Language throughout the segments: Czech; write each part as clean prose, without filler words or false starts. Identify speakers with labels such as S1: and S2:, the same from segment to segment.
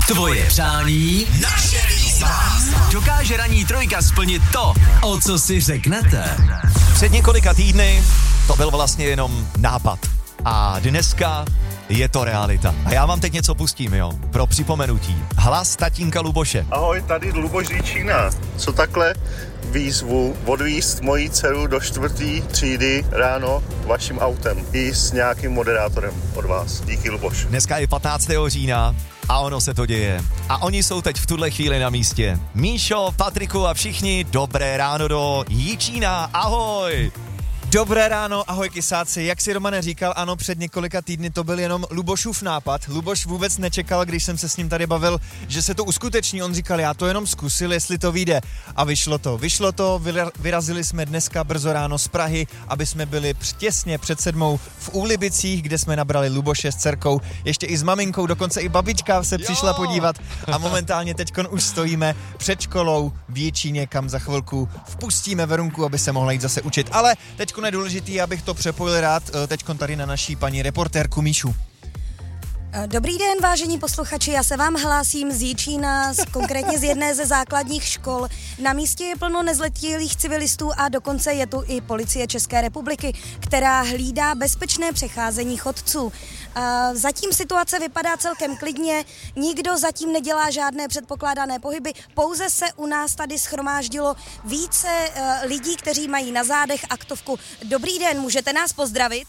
S1: Tvoje přání, naše výzva. Dokáže ranní trojka splnit to, o co si řeknete?
S2: Před několika týdny to byl vlastně jenom nápad. A dneska je to realita. A já vám teď něco pustím, jo, pro připomenutí. Hlas tatínka Luboše.
S3: Ahoj, tady Luboš Říčína. Co takhle výzvu odvízt moji dceru do 4. třídy ráno vaším autem i s nějakým moderátorem od vás. Díky, Luboš.
S2: Dneska je 15. října a ono se to děje. A oni jsou teď v tuhle chvíli na místě. Míšo, Patriku a všichni, dobré ráno do Jičína. Ahoj!
S4: Dobré ráno, ahoj kysáci. Jak si Romane říkal, ano, před několika týdny to byl jenom Lubošův nápad. Luboš vůbec nečekal, když jsem se s ním tady bavil, že se to uskuteční. On říkal, já to jenom zkusil, jestli to vyjde. A vyšlo to, vyrazili jsme dneska brzo ráno z Prahy, aby jsme byli těsně před 7 v Úlibicích, kde jsme nabrali Luboše s dcerkou, ještě i s maminkou, dokonce i babička se přišla podívat a momentálně teďkon už stojíme před školou v Jičíně, kam za chvilku vpustíme Verunku, aby se mohla jít zase učit. Ale teďkon je důležitý, abych to přepojil rád teďkon tady na naší paní reportérku Míšu.
S5: Dobrý den, vážení posluchači, já se vám hlásím z Jičína, konkrétně z jedné ze základních škol. Na místě je plno nezletilých civilistů a dokonce je tu i policie České republiky, která hlídá bezpečné přecházení chodců. Zatím situace vypadá celkem klidně, nikdo zatím nedělá žádné předpokládané pohyby, pouze se u nás tady shromáždilo více lidí, kteří mají na zádech aktovku. Dobrý den, můžete nás pozdravit?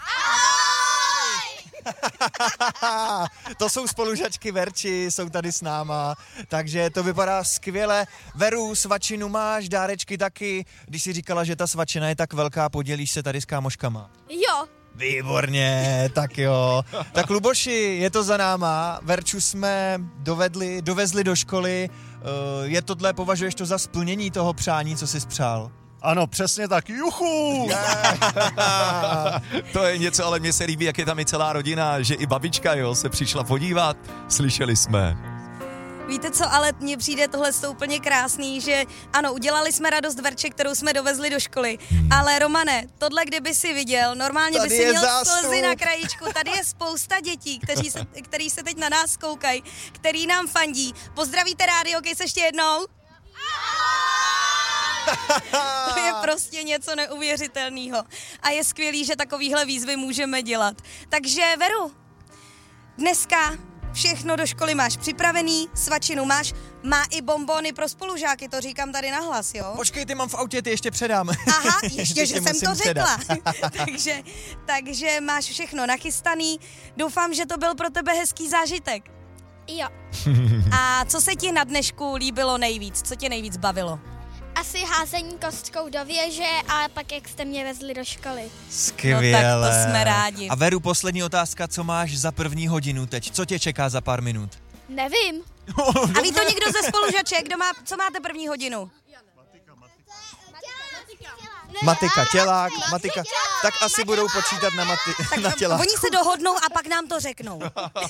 S4: To jsou spolužačky Verči, jsou tady s náma, takže to vypadá skvěle. Veru, svačinu máš, dárečky taky. Když jsi říkala, že ta svačina je tak velká, podělíš se tady s kámoškama?
S5: Jo.
S4: Výborně, tak jo. Tak Luboši, je to za náma, Verču jsme dovezli do školy. Je tohle, považuješ to za splnění toho přání, co jsi spřál?
S3: Ano, přesně tak. Juchu!
S2: To je něco, ale mně se líbí, jak je tam i celá rodina, že i babička, jo, se přišla podívat. Slyšeli jsme.
S5: Víte co, ale mně přijde tohle úplně krásný, že ano, udělali jsme radost Verče, kterou jsme dovezli do školy, ale Romane, tohle kdyby si viděl, normálně
S4: tady
S5: by si měl
S4: zástup.
S5: slzy na krajíčku, tady je spousta dětí, který se teď na nás koukají, který nám fandí. Pozdravíte rádio, Kejs ještě jednou? To je prostě něco neuvěřitelného. A je skvělý, že takovýhle výzvy můžeme dělat. Takže Veru, dneska všechno do školy máš připravený, svačinu máš, má i bonbony pro spolužáky, to říkám tady nahlas, jo?
S4: Počkej, ty mám v autě, ty ještě předám.
S5: Aha, ještě, že jsem to řekla.
S4: předat.
S5: takže máš všechno nachystaný. Doufám, že to byl pro tebe hezký zážitek.
S6: Jo,
S5: A co se ti na dnešku líbilo nejvíc? Co tě nejvíc bavilo?
S6: asi házení kostkou do věže a pak jak jste mě vezli do školy.
S4: Skvěle.
S5: No tak to jsme rádi.
S4: A Veru, poslední otázka, co máš za první hodinu teď? Co tě čeká za pár minut?
S6: Nevím.
S5: A ví to někdo ze spolužaček, co máte první hodinu?
S4: Matika, tělák, matika. Tak asi budou počítat na tělák.
S5: Oni se dohodnou a pak nám to řeknou.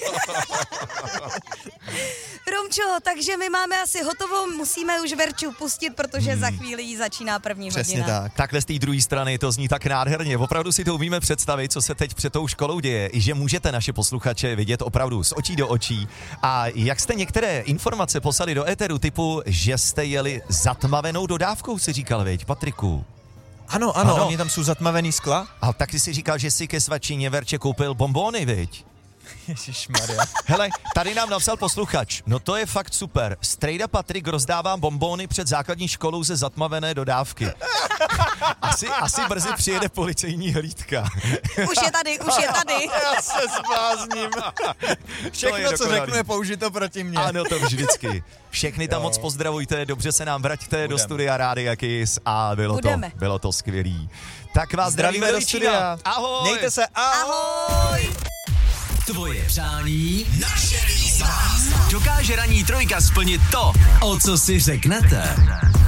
S5: Romčo, takže my máme asi hotovo, musíme už Verču pustit, protože za chvíli jí začíná první
S4: Přesně
S5: hodina.
S4: tak.
S2: Takhle z té druhé strany to zní tak nádherně. Opravdu si to umíme představit, co se teď před tou školou děje. I že můžete naše posluchače vidět opravdu z očí do očí. A jak jste některé informace poslali do éteru typu, že jste jeli zatmavenou dodávkou, si říkal, viď, Patriku?
S4: Ano, oni tam jsou zatmavený skla.
S2: A taky si říkal, že si ke svačině Verče koupil bonbony, viď?
S4: Ježišmarja.
S2: Hele, tady nám napsal posluchač. No to je fakt super. Strejda Patrik rozdává bonbóny před základní školou ze zatmavené dodávky. Asi brzy přijede policejní hlídka.
S5: Už je tady.
S4: Já se zblázním. Všechno, co řeknu, je použito proti mně.
S2: Ano, to vždycky. Všechny tam moc pozdravujte, dobře se nám vraťte do studia Rádia Kiss a bylo to skvělý. Tak vás zdravíme do studia. Ahoj.
S4: Mějte se,
S5: Ahoj.
S1: Tvoje přání, naše výzva. Dokáže ranní trojka splnit to, o co si řeknete?